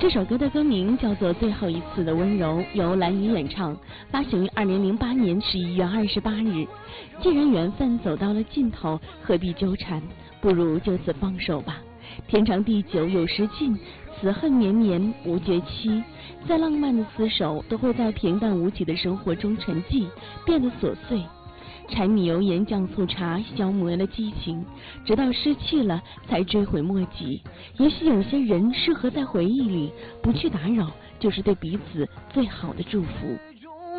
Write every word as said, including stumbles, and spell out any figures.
这首歌的歌名叫做《最后一次的温柔》，由蓝雨演唱，发行于二零零八年十一月二十八日。既然缘分走到了尽头，何必纠缠？不如就此放手吧。天长地久有时尽，此恨绵绵无绝期。再浪漫的厮守，都会在平淡无奇的生活中沉寂，变得琐碎。柴米油盐酱醋茶消磨了激情，直到失去了才追悔莫及。也许有些人适合在回忆里不去打扰，就是对彼此最好的祝福。